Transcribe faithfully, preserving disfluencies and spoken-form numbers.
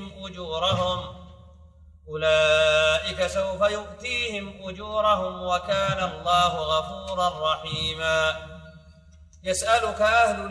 يؤتيهم أجورهم أولئك سوف يؤتيهم أجورهم وكان الله غفورا رحيما. يسألك أهل